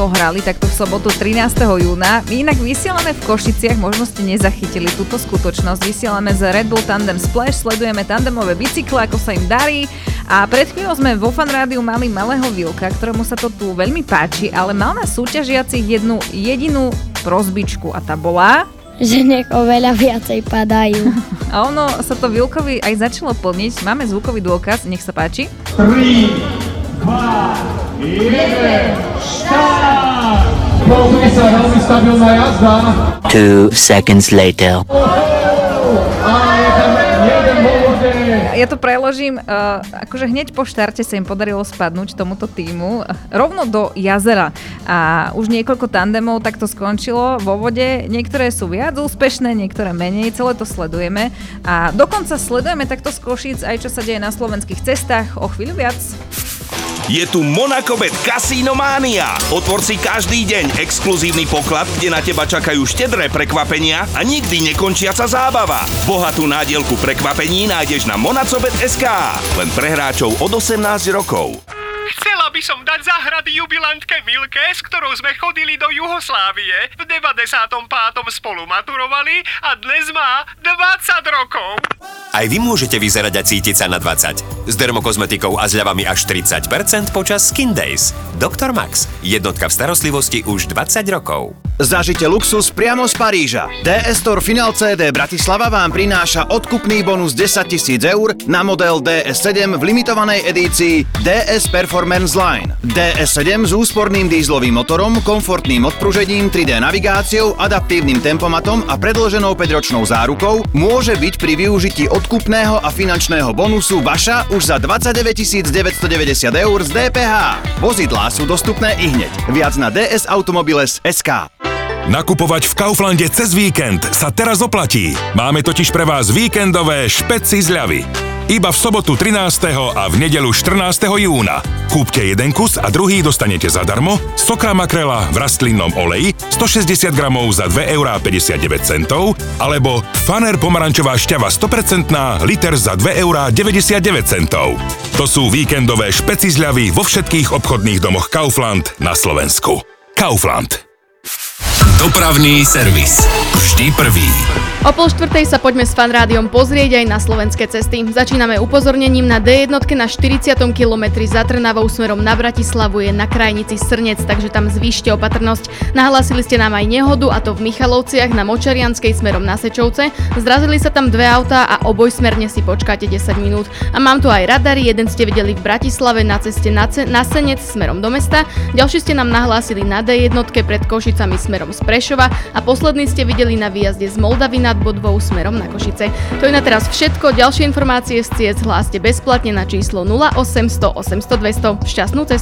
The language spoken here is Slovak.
ho hrali takto v sobotu 13. júna. My inak vysielame v Košiciach, možno ste nezachytili túto skutočnosť. Vysielame z Red Bull Tandem Splash, sledujeme tandemové bicykle, ako sa im darí. A pred chvíľou sme vo Fan Rádiu mali malého Vilka, ktorému sa to tu veľmi páči, ale mal na súťažiacich jednu jedinú prosbičku a tá bola... Že nech oveľa viacej padajú. A ono sa to Vilkovi aj začalo plniť. Máme zvukový dôkaz, nech sa páči. 3, 2, 1, štart! Pozri sa, veľmi stabilná jazda. 2 seconds later. Ja to preložím, akože hneď po štarte sa im podarilo spadnúť tomuto tímu rovno do jazera a už niekoľko tandemov takto skončilo vo vode, niektoré sú viac úspešné, niektoré menej, celé to sledujeme a dokonca sledujeme takto z Košíc aj čo sa deje na slovenských cestách, o chvíľu viac. Je tu Monacobet Casino Mania. Otvor si každý deň exkluzívny poklad, kde na teba čakajú štedré prekvapenia a nikdy nekončiaca zábava. Bohatú nádielku prekvapení nájdeš na Monacobet.sk. Len pre hráčov od 18 rokov. Chcela by som dať zahrady jubilantke Milke, s ktorou sme chodili do Juhoslávie. V 95. spolu maturovali a dnes má 20 rokov. Aj vy môžete vyzerať a cítiť sa na 20. S dermokozmetikou a zľavami až 30% počas Skin Days. Dr. Max. Jednotka v starostlivosti už 20 rokov. Zažite luxus priamo z Paríža. DS Store Final CD Bratislava vám prináša odkupný bonus 10 000 eur na model DS7 v limitovanej edícii DS Performance Line. DS7 s úsporným dízlovým motorom, komfortným odpružením, 3D navigáciou, adaptívnym tempomatom a predĺženou 5-ročnou zárukou môže byť pri využití odkupného a finančného bonusu vaša už za 29 990 eur z DPH. Vozidlá sú dostupné ihneď. Viac na dsautomobiles.sk. Nakupovať v Kauflande cez víkend sa teraz oplatí. Máme totiž pre vás víkendové špeci zľavy. Iba v sobotu 13. a v nedeľu 14. júna. Kúpte jeden kus a druhý dostanete zadarmo. Sokra makrela v rastlinnom oleji 160 gramov za 2,59 € alebo Faner pomarančová šťava 100% liter za 2,99 €. To sú víkendové špeci zľavy vo všetkých obchodných domoch Kaufland na Slovensku. Kaufland. Dopravný servis. Vždy prvý. O 3:30 sa poďme s Fan Rádiom pozrieť aj na slovenské cesty. Začíname upozornením na D1 na 40. kilometri za Trnavou smerom na Bratislavu je na krajnici Srnec, takže tam zvýšte opatrnosť. Nahlásili ste nám aj nehodu, a to v Michalovciach na Močarianskej smerom na Sečovce. Zrazili sa tam dve autá a obojsmerne si počkáte 10 minút. A mám tu aj radary, jeden ste videli v Bratislave na ceste na Senec smerom do mesta, ďalší ste nám nahlásili na D1 pred Košicami smerom z Prešova a posledný ste videli na výjazde z Moldavy nad Bodvou smerom na Košice. To je na teraz všetko. Ďalšie informácie z ciest hláste bezplatne na číslo 0800 800 200. Šťastnú cestu.